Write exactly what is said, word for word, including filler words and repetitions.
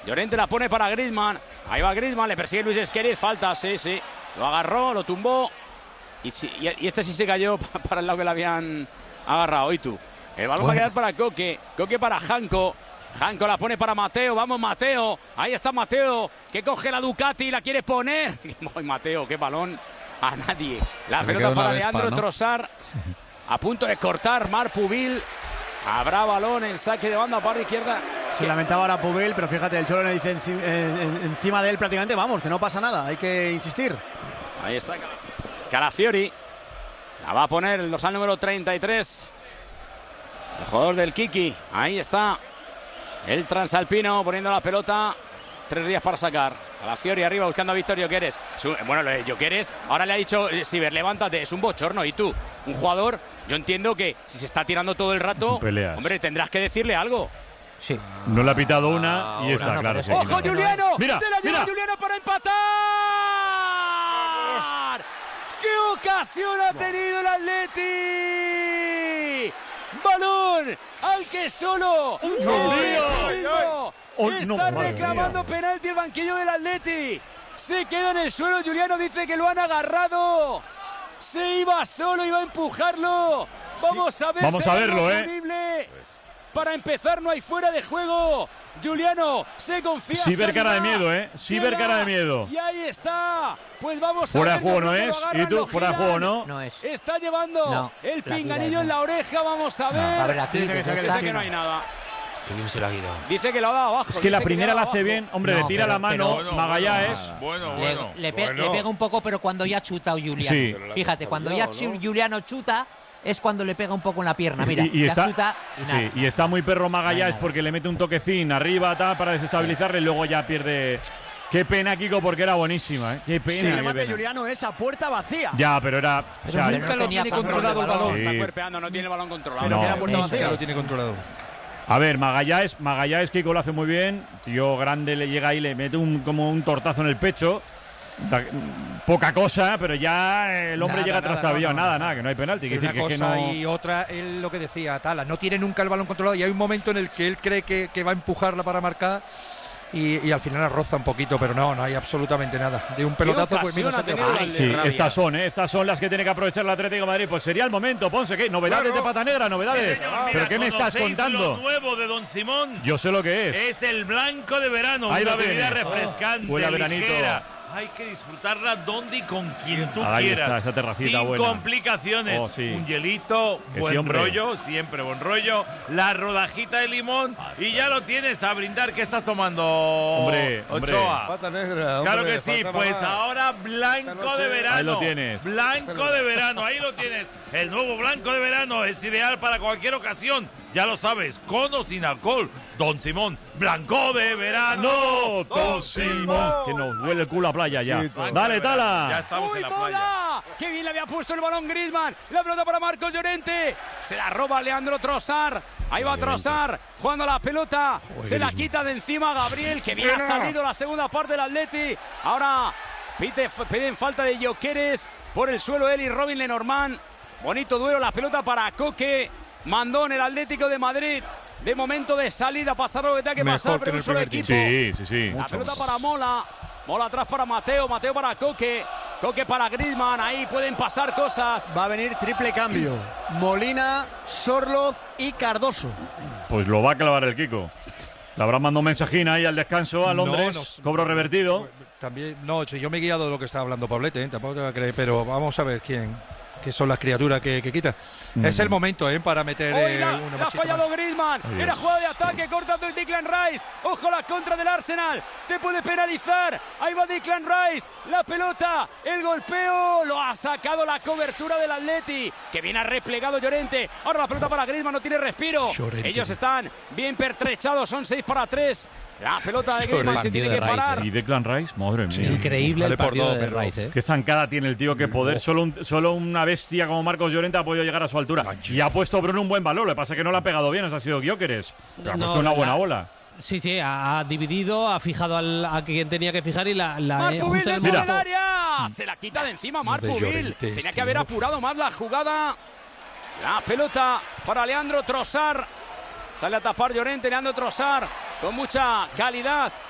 Llorente la pone para Griezmann. Ahí va Griezmann, le persigue Luis Esqueriz. Falta, sí, sí. Lo agarró, lo tumbó. Y, si, y este sí se cayó para el lado que le habían agarrado. Y tú. El balón bueno. va a quedar para Koke. Koke para Janko. Janko la pone para Mateo. Vamos, Mateo. Ahí está Mateo. Que coge la Ducati y la quiere poner. Ay, Mateo, qué balón. A nadie. La Me pelota para Leandro Vespa, ¿no? Trossard. A punto de cortar Marc Pubil. Habrá balón en saque de banda para la izquierda. Se lamentaba ahora Pubil, pero fíjate, el Cholo le dice en, en, encima de él prácticamente, vamos, que no pasa nada, hay que insistir. Ahí está Calafiori. La va a poner el dorsal número treinta y tres. El jugador del Kiki. Ahí está el transalpino poniendo la pelota. Tres días para sacar. Calafiori arriba buscando a Víctor Gyökeres. Bueno, lo de Gyökeres, ahora le ha dicho Siver, levántate, es un bochorno. Y tú, un jugador, yo entiendo que si se está tirando todo el rato, hombre, tendrás que decirle algo. Sí. No le ha pitado una y está no, claro. Sí, ¡ojo, no, Juliano! Mira, ¡se la lleva mira. Juliano para empatar! ¡Qué ocasión ha tenido el Atleti! ¡Balón al que solo el no, oh, está no, reclamando penalti el banquillo del Atleti! Se queda en el suelo, Juliano dice que lo han agarrado. Se iba solo, iba a empujarlo. Vamos sí. a ver. Vamos a verlo, ¿eh? Para empezar, no hay fuera de juego. Juliano se confía. Sí ver cara de miedo, ¿eh? Sí ver cara de miedo. Y ahí está. Pues vamos a fuera ver. Fuera de juego no es. ¿Y tú? Fuera de juego no. No es. Está llevando no, el pinganillo en la oreja. Vamos a ver. No, a ver, aquí dice, que, dice que no hay nada. Que bien se lo ha ido. Dice que lo ha dado abajo. Es que la primera la hace bien. Hombre, no, le tira pero, la mano. pero, Magallanes. Bueno, bueno. Le, le, pe bueno. le pega un poco, pero cuando ya ha chutado Juliano. Sí. Fíjate, cuando ya ¿no? Juliano chuta, es cuando le pega un poco en la pierna. Mira, y, y, está, chuta y, sí, y está muy perro Magallanes porque le mete un toquecín arriba tal, para desestabilizarle y luego ya pierde. Qué pena, Kiko, porque era buenísima, ¿eh? Qué pena. Sí, qué pena. Juliano esa puerta vacía. Ya, pero era. Pero o sea, nunca lo tiene controlado el balón. Sí. Está cuerpeando, no tiene el balón controlado. No, no, puerta vacía. lo tiene controlado. A ver, Magallanes, Magallanes, Kiko lo hace muy bien. Tío grande le llega ahí, le mete un, como un tortazo en el pecho. Da, poca cosa, pero ya el hombre nada, llega nada, trastabillado. no, no, nada, no. nada, que no hay penalti. Que Que una decir, que cosa es que no... y otra, él lo que decía, Tala, no tiene nunca el balón controlado y hay un momento en el que él cree que, que va a empujarla para marcar y, y al final la roza un poquito, pero no, no hay absolutamente nada. De un pelotazo, pues mira, se te va. Sí, estas son, ¿eh? Estas son las que tiene que aprovechar el Atlético de Madrid. Pues sería el momento, Ponce, ¿qué? ¿Novedades Claro. de Pata Negra? ¿Novedades? Sí, señor, ¿Pero mira, qué me estás ¿conocéis contando? Lo nuevo de Don Simón Yo sé lo que es. es el blanco de verano, Ahí una lo bebida tienes. refrescante, Huele a veranito. ligera. Hay que disfrutarla donde y con quien tú Ahí quieras. está, esa terracita sin buena. complicaciones. Oh, sí. Un hielito, Que buen sí, hombre. rollo, siempre buen rollo. La rodajita de limón y ya lo tienes a brindar. ¿Qué estás tomando, Hombre, hombre. Ochoa? Pata negra. Claro hombre, que sí, faltaba pues más. ahora Esta blanco noche- de verano. Ahí lo tienes. Blanco de verano, ahí lo tienes. El nuevo blanco de verano es ideal para cualquier ocasión. Ya lo sabes, con o sin alcohol. Don Simón, blanco de verano. ¡No! Don Simón. Que nos huele el culo a playa ya. Sí, todo. Dale, Ya Tala. estamos ¡Uy, en la playa. bola! ¡Qué bien le había puesto el balón Griezmann! La pelota para Marcos Llorente. Se la roba Leandro Trossard. Ahí va Trossard jugando la pelota. Se la quita de encima Gabriel, que bien ha salido la segunda parte del Atleti. Ahora pide, piden falta de Gyökeres. Por el suelo él y Robin Lenormand. Bonito duelo, la pelota para Koke. Mandó en el Atlético de Madrid. De momento de salida, pasar lo que tenga que Mejor pasar, que pero en un el solo primer equipo. Sí, sí, sí. La pelota para Mola. Mola atrás para Mateo. Mateo para Koke. Koke para Griezmann. Ahí pueden pasar cosas. Va a venir triple cambio. Molina, Sorloz y Cardoso. Pues lo va a clavar el Kiko. Le habrán mandado un mensajín ahí al descanso a Londres. No, no, cobro revertido. También, no, yo me he guiado de lo que estaba hablando Pablete, ¿eh? Tampoco te va a creer, pero vamos a ver quién, qué son las criaturas que, que quita. Mm. Es el momento, ¿eh? Para meter Hoy eh, la, una la ha machita fallado más. Griezmann. Ay, Era Dios. jugada de ataque, cortando el Declan Rice. Ojo la contra del Arsenal. Te puede penalizar. Ahí va Declan Rice. La pelota, el golpeo. Lo ha sacado la cobertura del Atleti. Que viene replegado Llorente. Ahora la pelota para Griezmann, no tiene respiro. Llorente. Ellos están bien pertrechados. Son seis para tres. La pelota de Griezmann Llorente. se tiene que Partido de Rice, parar. Y Declan Rice, madre mía. Increíble Vale el por partido dos, de pero- Rice, ¿eh? Qué zancada tiene el tío, qué poder. Solo, un- solo una bestia como Marcos Llorente ha podido llegar a su altura. Y ha puesto Bruno un buen valor. Lo que pasa es que no le ha pegado bien. Eso ha sido Gyökeres. Pero ha No, puesto una buena la- bola. Sí, sí, ha, ha dividido, ha fijado al, a quien tenía que fijar y la, la Marc eh, Pubil justo en el dentro del momento- área. Se la quita de encima Marc de Pubil. Llorente, Tenía este, que haber uf. apurado más la jugada. La pelota para Leandro Trossard. Sale a tapar Llorente, Leandro Trossard con mucha calidad.